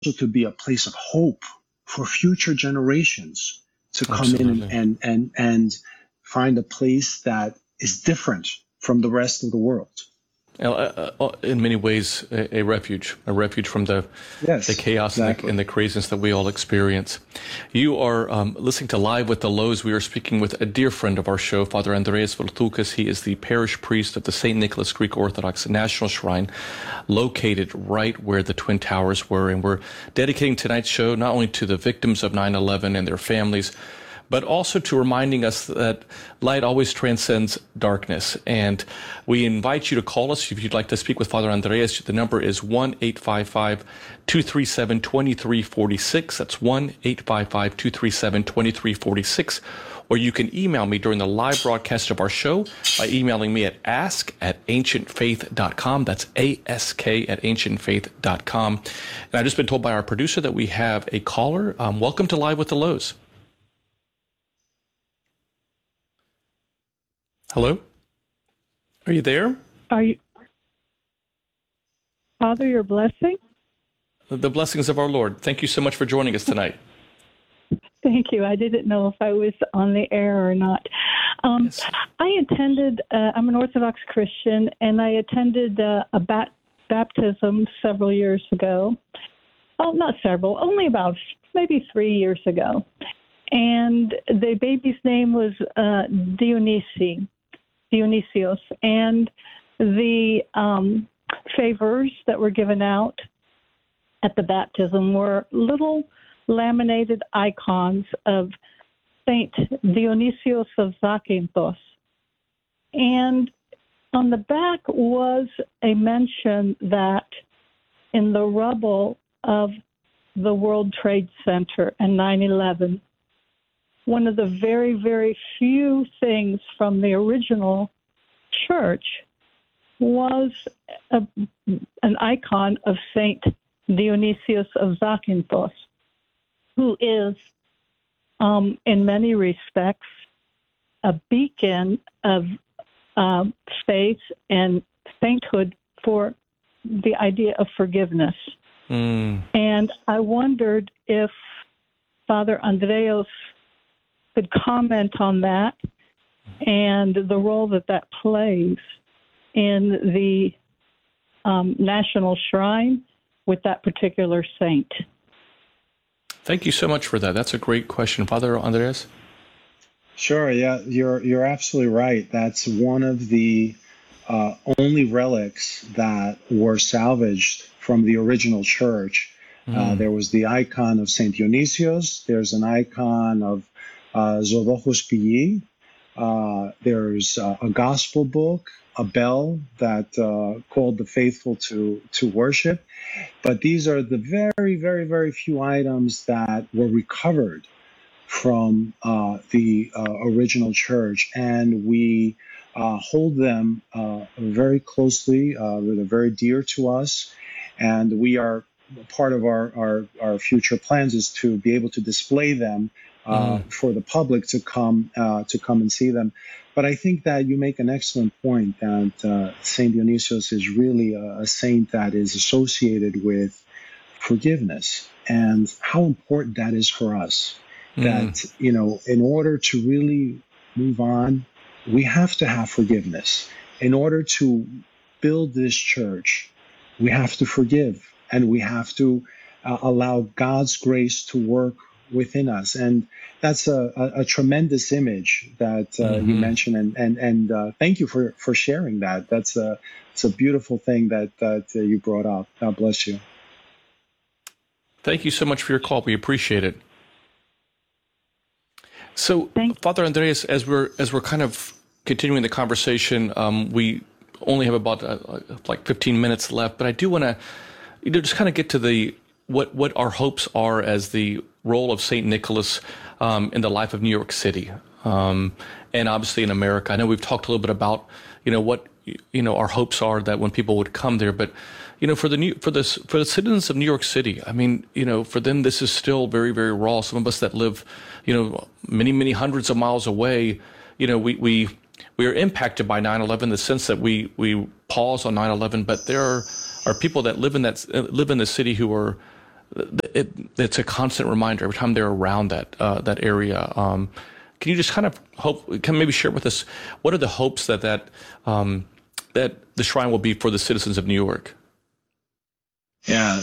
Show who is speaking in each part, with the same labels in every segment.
Speaker 1: to be a place of hope for future generations to come in and find a place that is different from the rest of the world.
Speaker 2: In many ways, a refuge from the chaos and the craziness that we all experience. You are listening to Live with the Lows. We are speaking with a dear friend of our show, Father Andreas Vertoukas. He is the parish priest of the St. Nicholas Greek Orthodox National Shrine, located right where the Twin Towers were. And we're dedicating tonight's show not only to the victims of 9/11 and their families, but also to reminding us that light always transcends darkness. And we invite you to call us if you'd like to speak with Father Andreas. The number is 1-855-237-2346. That's 1-855-237-2346. Or you can email me during the live broadcast of our show by emailing me at ask@ancientfaith.com. That's ask@ancientfaith.com. And I've just been told by our producer that we have a caller. Welcome to Live with the Lows. Hello? Are you there?
Speaker 3: Are you, Father, your blessing?
Speaker 2: The blessings of our Lord. Thank you so much for joining us tonight.
Speaker 3: Thank you. I didn't know if I was on the air or not.
Speaker 2: Yes.
Speaker 3: I attended, I'm an Orthodox Christian, and I attended a baptism several years ago. Oh, not several, only about maybe 3 years ago. And the baby's name was Dionysios, and the favors that were given out at the baptism were little laminated icons of Saint Dionysios of Zakynthos. And on the back was a mention that in the rubble of the World Trade Center and 9/11, one of the very, very few things from the original church was an icon of Saint Dionysios of Zakynthos, who is, in many respects, a beacon of faith and sainthood for the idea of forgiveness. And I wondered if Father Andreas could comment on that and the role that plays in the National Shrine with that particular saint.
Speaker 2: Thank you so much for that. That's a great question. Father Andreas?
Speaker 1: Sure, yeah, you're absolutely right. That's one of the only relics that were salvaged from the original church. There was the icon of Saint Dionysios. There's an icon of Zodochos Pii. There's a gospel book, a bell that called the faithful to worship. But these are the very, very, very few items that were recovered from the original church, and we hold them very closely. They're very dear to us, and we are part of our future plans is to be able to display them for the public to come and see them. But I think that you make an excellent point that Saint Dionysios is really a saint that is associated with forgiveness and how important that is for us. That, in order to really move on, we have to have forgiveness. In order to build this church, we have to forgive, and we have to allow God's grace to work within us. And that's a tremendous image that you mentioned, and thank you for sharing that. It's a beautiful thing that you brought up. God bless you.
Speaker 2: Thank you so much for your call. We appreciate it. So, Father Andreas, as we're kind of continuing the conversation, we only have about like 15 minutes left, but I do want to just kind of get to what our hopes are as the role of St. Nicholas in the life of New York City, and obviously in America. I know we've talked a little bit about what our hopes are that when people would come there, but for the citizens of New York City, I mean, for them this is still very, very raw. Some of us that live many, many hundreds of miles away, we are impacted by 9/11 in the sense that we pause on 9/11, but there are people that live in the city who are it's a constant reminder every time they're around that area. Can you just kind of can maybe share with us what are the hopes that that the shrine will be for the citizens of New York?
Speaker 1: Yeah,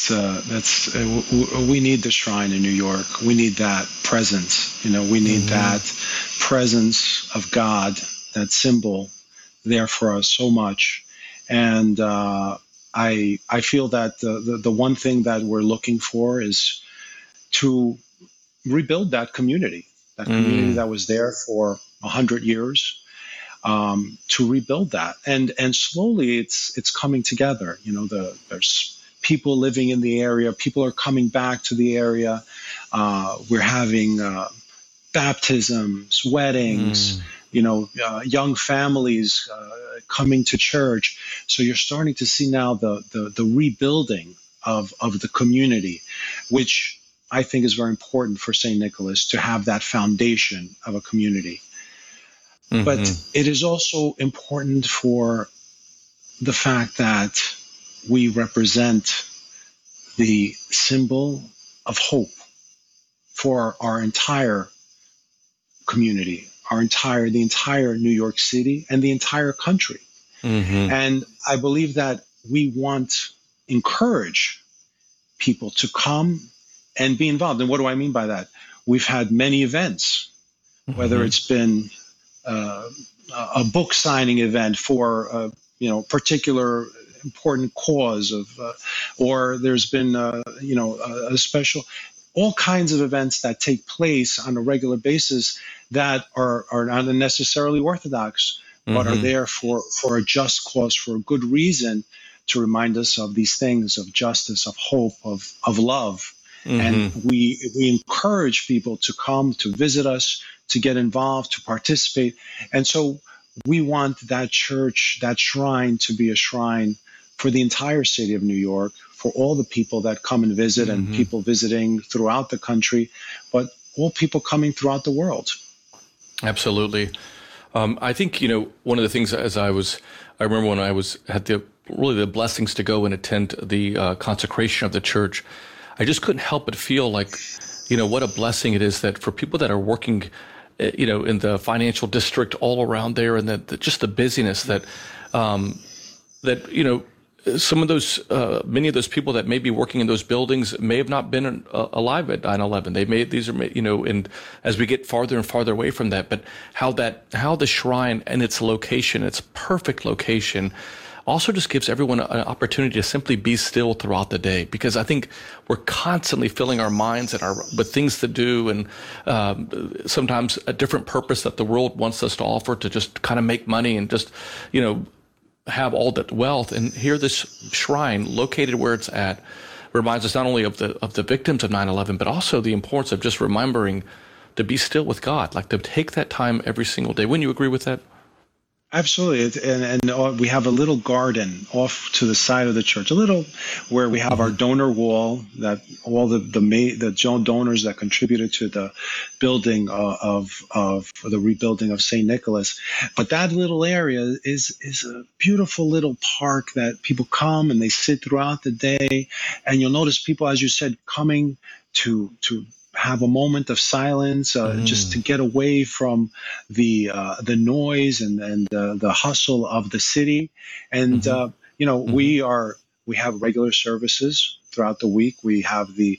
Speaker 1: we need the shrine in New York. We need that presence. We need that presence of God, that symbol there for us so much. And I feel that the one thing that we're looking for is to rebuild that community that was there for 100 years. To rebuild that, and slowly it's coming together. There's people living in the area. People are coming back to the area. We're having baptisms, weddings. Young families coming to church. So you're starting to see now the rebuilding of the community, which I think is very important for St. Nicholas, to have that foundation of a community. But it is also important for the fact that we represent the symbol of hope for our entire community, the entire New York City and the entire country. And I believe that we want to encourage people to come and be involved. And what do I mean by that? We've had many events, whether it's been a book signing event for particular important cause or there's been a special, all kinds of events that take place on a regular basis that are not necessarily orthodox, but are there for a just cause, for a good reason, to remind us of these things, of justice, of hope, of love. And we encourage people to come, to visit us, to get involved, to participate. And so we want that church, that shrine, to be a shrine for the entire city of New York, for all the people that come and visit, and people visiting throughout the country, but all people coming throughout the world.
Speaker 2: Absolutely. I think, one of the things I remember when I had the blessings to go and attend the consecration of the church, I just couldn't help but feel like, what a blessing it is that for people that are working, in the financial district all around there, and that just the busyness that some of those, many of those people that may be working in those buildings may have not been alive at 9/11. And as we get farther and farther away from that, but how the shrine and its location, its perfect location, also just gives everyone an opportunity to simply be still throughout the day, because I think we're constantly filling our minds with things to do, and sometimes a different purpose that the world wants us to offer, to just kind of make money and just, have all that wealth. And here, this shrine located where it's at reminds us not only of the victims of 9/11, but also the importance of just remembering to be still with God, like to take that time every single day. Wouldn't you agree with that?
Speaker 1: Absolutely. And we have a little garden off to the side of the church, a little where we have our donor wall, that all the donors that contributed to the building of the rebuilding of St. Nicholas. But that little area is a beautiful little park that people come and they sit throughout the day. And you'll notice people, as you said, coming to have a moment of silence, just to get away from the noise and the hustle of the city. And we have regular services throughout the week. We have the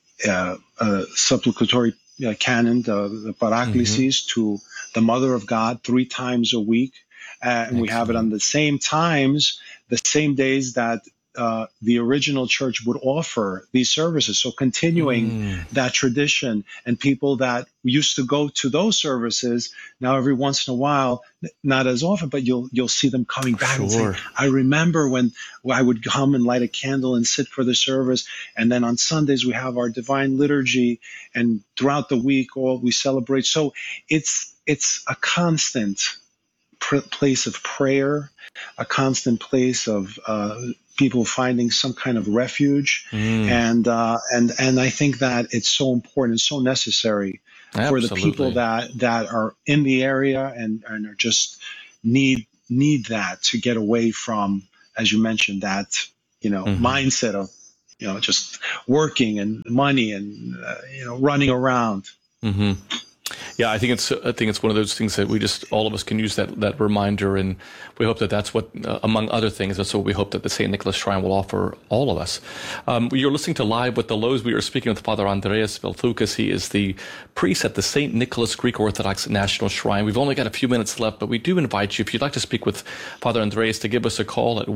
Speaker 1: supplicatory canon, the Paraklesis, to the Mother of God 3 times a week, and we have it on the same times, the same days that the original church would offer these services. So continuing that tradition, and people that used to go to those services, now every once in a while, not as often, but you'll see them coming back and saying, I remember when I would come and light a candle and sit for the service. And then on Sundays, we have our divine liturgy, and throughout the week, we celebrate. So it's a constant place of prayer, a constant place of people finding some kind of refuge, and I think that it's so important and so necessary for the people that are in the area and are just need that to get away from, as you mentioned, that mindset of just working and money and running around.
Speaker 2: Hmm. Yeah, I think it's one of those things that we just, all of us can use that reminder, and we hope that that's what, among other things, that's what we hope that the St. Nicholas Shrine will offer all of us. You're listening to Live with the Lows. We are speaking with Father Andreas Velthoukis. He is the priest at the St. Nicholas Greek Orthodox National Shrine. We've only got a few minutes left, but we do invite you, if you'd like to speak with Father Andreas, to give us a call at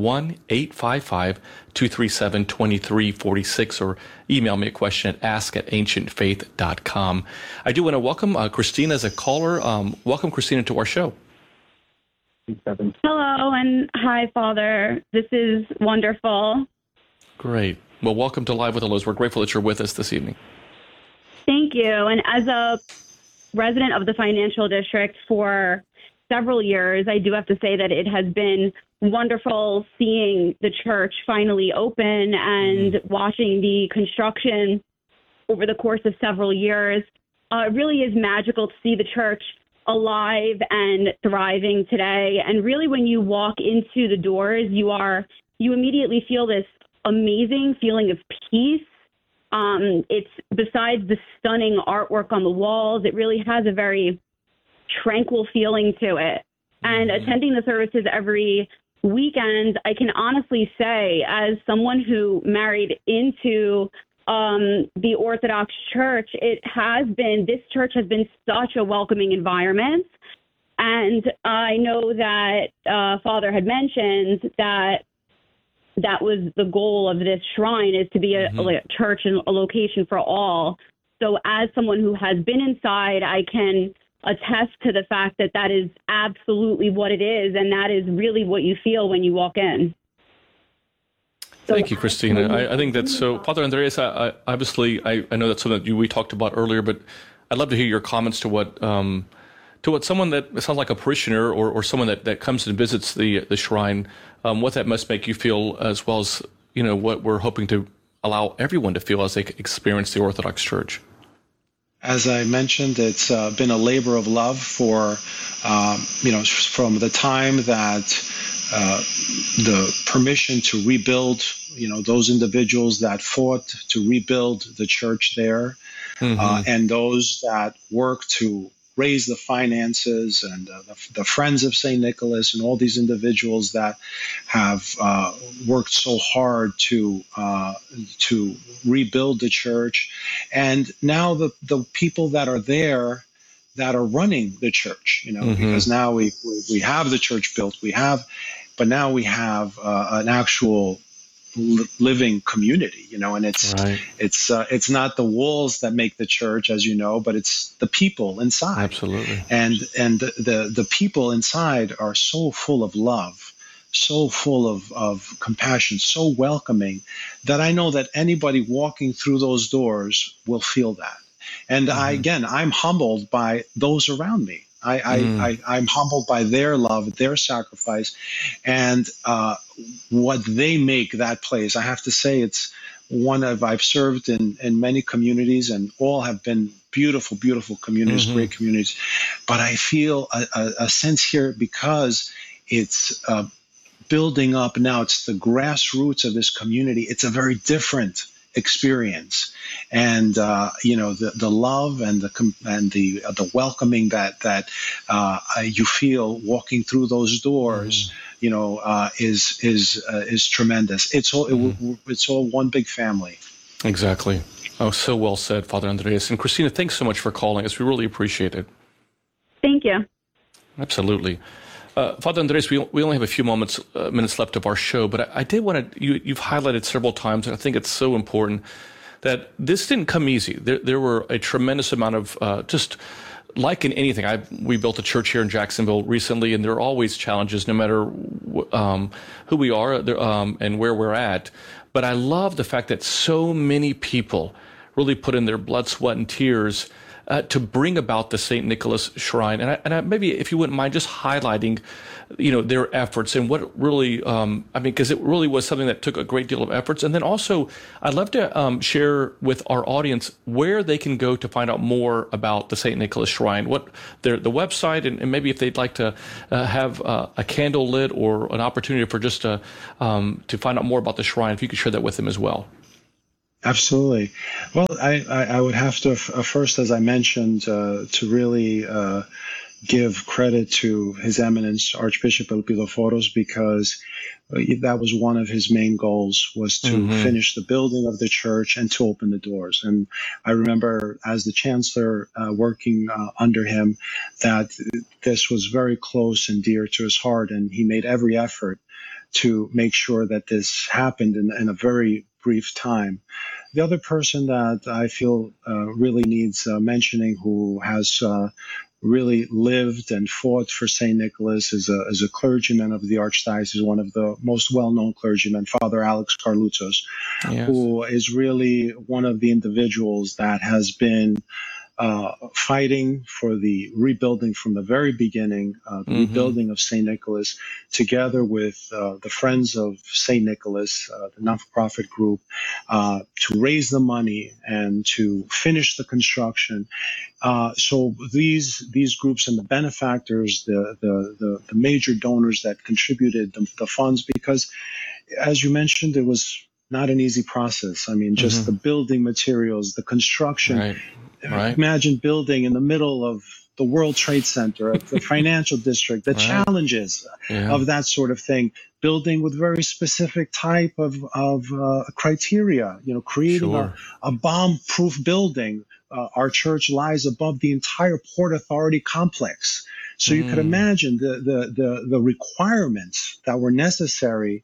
Speaker 2: 1-855-237-2346 or email me a question at ask@ancientfaith.com. I do want to welcome Christina as a caller. Welcome, Christina, to our show.
Speaker 4: Hello, and hi, Father. This is wonderful.
Speaker 2: Great. Well, welcome to Live with the Lows. We're grateful that you're with us this evening.
Speaker 4: Thank you. And as a resident of the financial district for several years, I do have to say that it has been wonderful seeing the church finally open and watching the construction over the course of several years. It really is magical to see the church alive and thriving today. And really, when you walk into the doors, you immediately feel this amazing feeling of peace. It's, besides the stunning artwork on the walls, it really has a very tranquil feeling to it. And attending the services every weekend, I can honestly say, as someone who married into the Orthodox Church, this church has been such a welcoming environment. And I know that Father had mentioned that was the goal of this shrine, is to be a church and a location for all. So as someone who has been inside, I can attest to the fact that is absolutely what it is, and that is really what you feel when you walk in.
Speaker 2: Thank you, Christina. I think that's so. Father Andreas, I know that's something that we talked about earlier, but I'd love to hear your comments to what someone that sounds like a parishioner or someone that comes and visits the shrine, what that must make you feel, as well as what we're hoping to allow everyone to feel as they experience the Orthodox Church.
Speaker 1: As I mentioned, it's been a labor of love for from the time that the permission to rebuild, those individuals that fought to rebuild the church there, and those that worked to raise the finances, and the Friends of St. Nicholas, and all these individuals that have worked so hard to rebuild the church, and now the people that are there that are running the church, because now we have the church built, but now we have an actual living community, and it's
Speaker 2: right.
Speaker 1: It's not the walls that make the church, as you know, but it's the people inside.
Speaker 2: Absolutely.
Speaker 1: And the people inside are so full of love, so full of compassion, so welcoming, that I know that anybody walking through those doors will feel that. And I'm humbled by those around me. I'm humbled by their love, their sacrifice, and what they make that place. I have to say, it's I've served in many communities, and all have been beautiful, beautiful communities, great communities. But I feel a sense here, because it's building up now. It's the grassroots of this community. It's a very different experience, and the love and the welcoming that you feel walking through those doors, is tremendous. It's all one big family.
Speaker 2: Exactly. Oh, so well said, Father Andreas. And Christina, thanks so much for calling us. We really appreciate it.
Speaker 4: Thank you.
Speaker 2: Absolutely. Father Andreas, we only have a few minutes left of our show, but I did want to, you've highlighted several times, and I think it's so important, that this didn't come easy. There were a tremendous amount of, just like in anything, we built a church here in Jacksonville recently, and there are always challenges no matter who we are and where we're at. But I love the fact that so many people really put in their blood, sweat, and tears to bring about the St. Nicholas Shrine. And I maybe, if you wouldn't mind, just highlighting, their efforts and what really, because it really was something that took a great deal of efforts. And then also, I'd love to share with our audience where they can go to find out more about the St. Nicholas Shrine, what the website, and maybe if they'd like to have a candle lit or an opportunity for just to find out more about the shrine, if you could share that with them as well.
Speaker 1: Absolutely. Well, I would have to first, as I mentioned, to really give credit to His Eminence Archbishop Elpidio Foros, because that was one of his main goals, was to finish the building of the church and to open the doors. And I remember, as the chancellor, working under him, that this was very close and dear to his heart, and he made every effort to make sure that this happened in a very brief time. The other person that I feel really needs mentioning, who has really lived and fought for St. Nicholas, is a clergyman of the Archdiocese, one of the most well-known clergymen, Father Alex Carlutos,
Speaker 2: Yes.
Speaker 1: who is really one of the individuals that has been fighting for the rebuilding from the very beginning, the rebuilding of St. Nicholas, together with the Friends of St. Nicholas, the non-for-profit group, to raise the money and to finish the construction. So these groups and the benefactors, the major donors that contributed the funds, because, as you mentioned, it was not an easy process. I mean, just the building materials, the construction.
Speaker 2: Right. Right.
Speaker 1: Imagine building in the middle of the World Trade Center, the financial district, the challenges of that sort of thing. Building with very specific type of criteria, creating a bomb-proof building. Our church lies above the entire Port Authority complex. So you could imagine the requirements that were necessary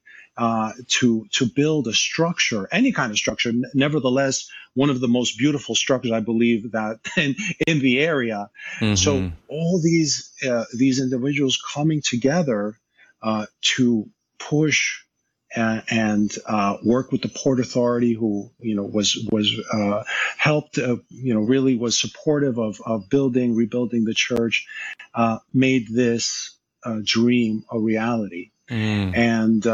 Speaker 1: to build a structure, any kind of structure. Nevertheless, one of the most beautiful structures, I believe, that in the area. So all these individuals coming together to push and work with the Port Authority, who was helped, really was supportive of rebuilding the church, made this dream a reality. And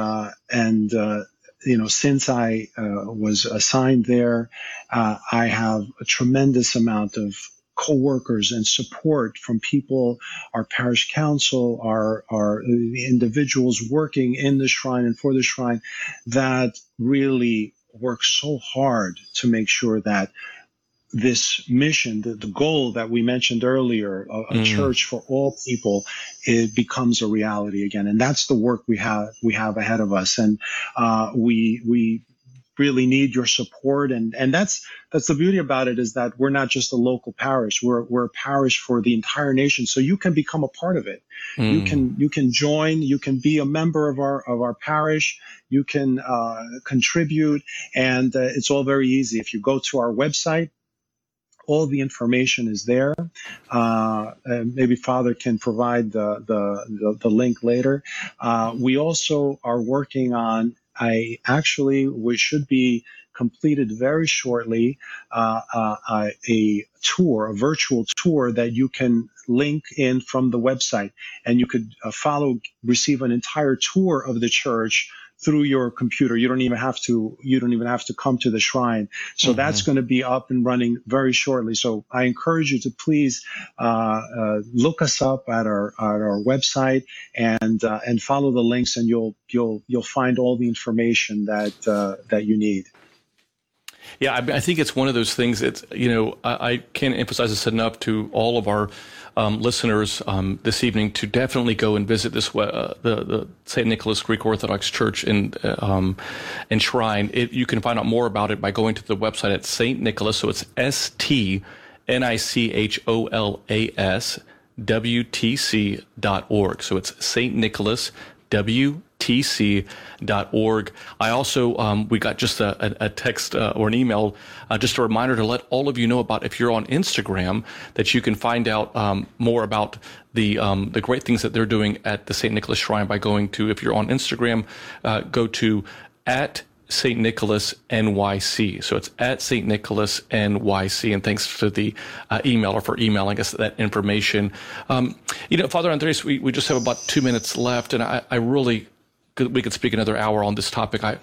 Speaker 1: since I was assigned there, I have a tremendous amount of co-workers and support from people, our parish council, our individuals working in the shrine and for the shrine, that really work so hard to make sure that this mission, the goal that we mentioned earlier, a church for all people, it becomes a reality again. And that's the work we have ahead of us. And we really need your support. And that's the beauty about it, is that we're not just a local parish. We're a parish for the entire nation. So you can become a part of it. You can join. You can be a member of our parish. You can contribute, and it's all very easy. If you go to our website, all the information is there. Maybe Father can provide the link later. We also are working on, we should be completed very shortly, a virtual tour that you can link in from the website, and you could receive an entire tour of the church through your computer. You don't even have to come to the shrine. So that's going to be up and running very shortly. So I encourage you to please look us up at our website and follow the links, and you'll find all the information that you need.
Speaker 2: Yeah, I think it's one of those things. It's I can't emphasize this enough to all of our listeners this evening, to definitely go and visit this the St. Nicholas Greek Orthodox Church and Shrine. You can find out more about it by going to the website at St. Nicholas. So it's StNicholas WTC.org. So it's St. Nicholas WTC.org. I also, we got just a text or an email, just a reminder to let all of you know about, if you're on Instagram, that you can find out more about the great things that they're doing at the St. Nicholas Shrine by going to, if you're on Instagram, go to at St. Nicholas NYC. So it's at St. Nicholas NYC. And thanks to the emailer for emailing us that information. Father Andres, we just have about 2 minutes left, and I really, we could speak another hour on this topic. I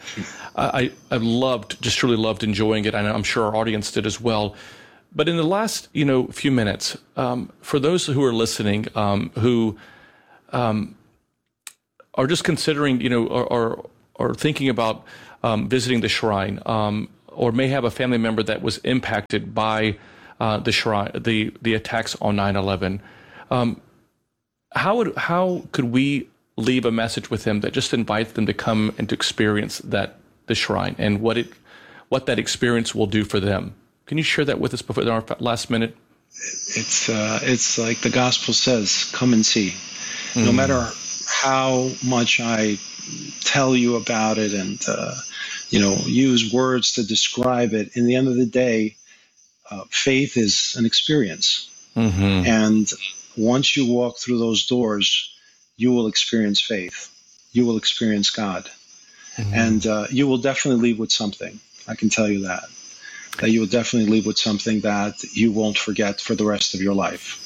Speaker 2: truly loved enjoying it, and I'm sure our audience did as well. But in the last, few minutes, for those who are listening, who are just considering, or thinking about visiting the shrine, or may have a family member that was impacted by the shrine, the attacks on 9/11. How could we leave a message with them that just invites them to come and to experience the shrine and what that experience will do for them? Can you share that with us before our last minute?
Speaker 1: It's like the gospel says, come and see. No matter how much I tell you about it and use words to describe it, in the end of the day, faith is an experience. And once you walk through those doors, you will experience faith. You will experience God. And you will definitely leave with something. I can tell you that you will definitely leave with something that you won't forget for the rest of your life.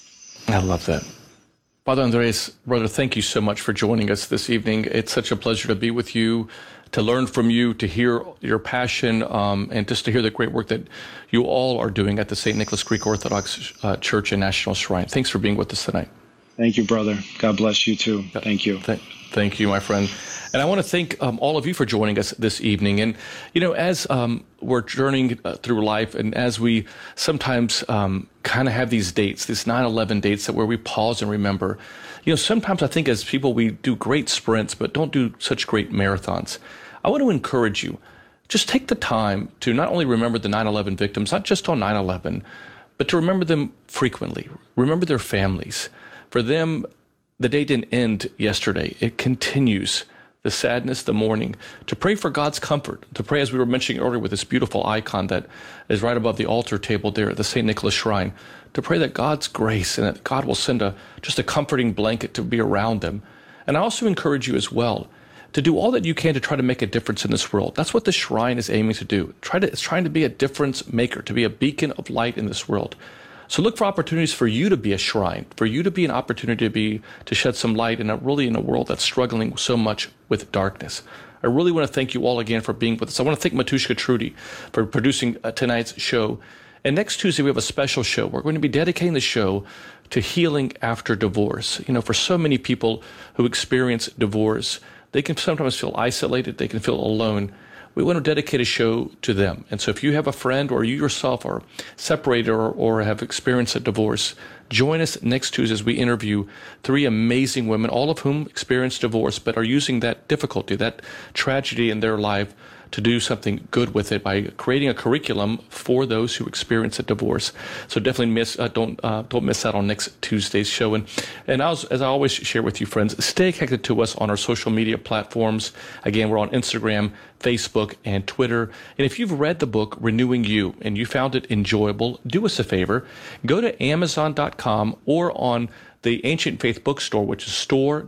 Speaker 2: I love that. Father Andres, brother, thank you so much for joining us this evening. It's such a pleasure to be with you, to learn from you, to hear your passion, and just to hear the great work that you all are doing at the St. Nicholas Greek Orthodox Church and National Shrine. Thanks for being with us tonight.
Speaker 1: Thank you, brother. God bless you too. Thank you.
Speaker 2: Thank you, my friend. And I want to thank all of you for joining us this evening. And, as we're journeying through life, and as we sometimes kind of have these dates, these 9/11 dates where we pause and remember, sometimes I think as people, we do great sprints, but don't do such great marathons. I want to encourage you, just take the time to not only remember the 9/11 victims, not just on 9/11, but to remember them frequently. Remember their families. For them, the day didn't end yesterday. It continues. The sadness, the mourning, to pray for God's comfort, to pray, as we were mentioning earlier, with this beautiful icon that is right above the altar table there at the St. Nicholas Shrine, to pray that God's grace and that God will send just a comforting blanket to be around them. And I also encourage you as well to do all that you can to try to make a difference in this world. That's what the Shrine is aiming to do. It's trying to be a difference maker, to be a beacon of light in this world. So look for opportunities for you to be a shrine, for you to be an opportunity to shed some light in a world that's struggling so much with darkness. I really want to thank you all again for being with us. I want to thank Matushka Trudy for producing tonight's show. And next Tuesday, we have a special show. We're going to be dedicating the show to healing after divorce. For so many people who experience divorce, they can sometimes feel isolated. They can feel alone. We want to dedicate a show to them. And so if you have a friend or you yourself are separated or have experienced a divorce, join us next Tuesday as we interview 3 amazing women, all of whom experienced divorce, but are using that difficulty, that tragedy in their life to do something good with it by creating a curriculum for those who experience a divorce. So definitely don't miss out on next Tuesday's show. And as I always share with you, friends, stay connected to us on our social media platforms. Again, we're on Instagram, Facebook, and Twitter. And if you've read the book Renewing You and you found it enjoyable, do us a favor, go to Amazon.com or on the Ancient Faith bookstore, which is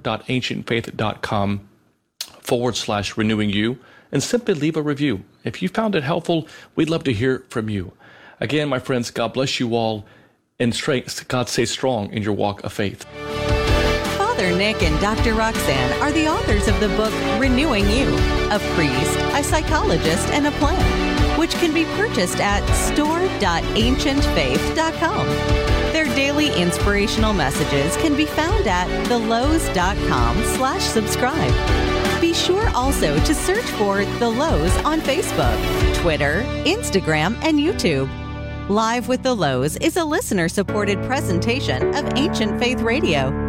Speaker 2: store.ancientfaith.com/renewing you. And simply leave a review. If you found it helpful, we'd love to hear from you. Again, my friends, God bless you all, and God stay strong in your walk of faith.
Speaker 5: Father Nick and Dr. Roxanne are the authors of the book Renewing You, a priest, a psychologist, and a plan, which can be purchased at store.ancientfaith.com. Their daily inspirational messages can be found at thelowe's.com/subscribe. Be sure also to search for The Lowe's on Facebook, Twitter, Instagram, and YouTube. Live with The Lowe's is a listener-supported presentation of Ancient Faith Radio.